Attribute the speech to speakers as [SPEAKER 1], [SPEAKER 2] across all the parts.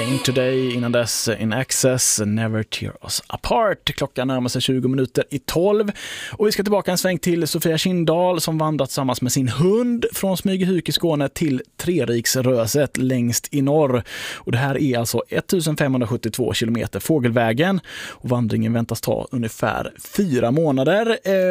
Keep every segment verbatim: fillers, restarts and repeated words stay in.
[SPEAKER 1] Ain't Today, innan dess In Access, Never Tear Us Apart. Klockan närmar sig tjugo minuter i tolv. Och vi ska tillbaka en sväng till Sofia Kindahl som vandrat tillsammans med sin hund från Smygehuk i Skåne till Treriksröset längst i norr. Och det här är alltså femtonhundrasjuttiotvå kilometer fågelvägen. Och vandringen väntas ta ungefär fyra månader.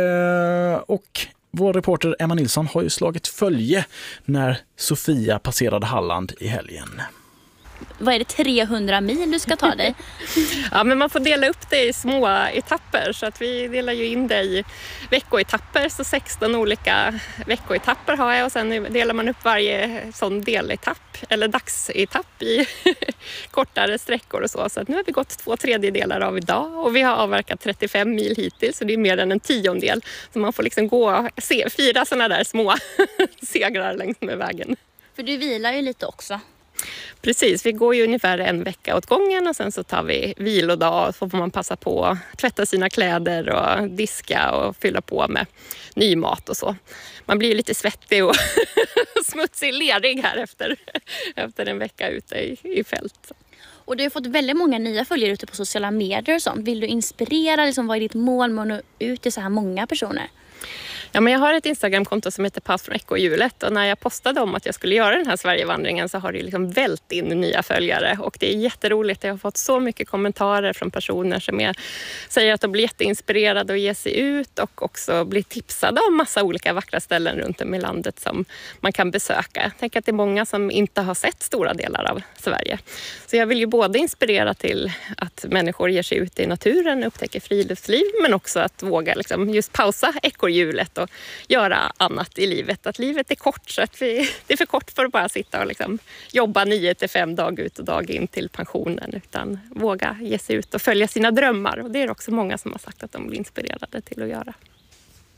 [SPEAKER 1] Eh, och vår reporter Emma Nilsson har ju slagit följe när Sofia passerade Halland i helgen.
[SPEAKER 2] Vad är det, trehundra mil du ska ta dig?
[SPEAKER 3] Ja, men man får dela upp det i små etapper, så att vi delar ju in det i veckoetapper, så sexton olika veckoetapper har jag, och sen delar man upp varje sån deletapp eller dagsetapp i kortare sträckor och så. Så att nu har vi gått två tredjedelar av idag och vi har avverkat trettiofem mil hittills, så det är mer än en tiondel. Så man får liksom gå se, fyra såna där små segrar längs med vägen.
[SPEAKER 2] För du vilar ju lite också.
[SPEAKER 3] Precis, vi går ju ungefär en vecka åt gången och sen så tar vi vilodag och så får man passa på att tvätta sina kläder och diska och fylla på med ny mat och så. Man blir ju lite svettig och smutsig, lerig här efter, efter en vecka ute i, i fält.
[SPEAKER 2] Och du har fått väldigt många nya följare ute på sociala medier och sånt. Vill du inspirera, liksom, vad är ditt mål med att nå ut till så här många personer?
[SPEAKER 3] Ja, men jag har ett Instagramkonto som heter Paus från Ekorrhjulet, och när jag postade om att jag skulle göra den här Sverigevandringen så har det liksom vält in nya följare, och det är jätteroligt. Jag har fått så mycket kommentarer från personer som är, säger att de blir jätteinspirerade att ge sig ut och också blir tipsade om massa olika vackra ställen runt om i landet som man kan besöka. Jag tänker att det är många som inte har sett stora delar av Sverige. Så jag vill ju både inspirera till att människor ger sig ut i naturen och upptäcker friluftsliv, men också att våga liksom just pausa ekorrhjulet och göra annat i livet. Att livet är kort, så att vi, det är för kort för att bara sitta och liksom jobba nio till fem dag ut och dag in till pensionen, utan våga ge sig ut och följa sina drömmar. Och det är också många som har sagt att de blir inspirerade till att göra.